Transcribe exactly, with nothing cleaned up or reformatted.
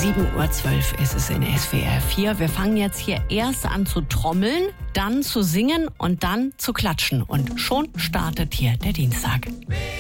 sieben Uhr zwölf ist es in S W R vier. Wir fangen jetzt hier erst an zu trommeln, dann zu singen und dann zu klatschen. Und schon startet hier der Dienstag.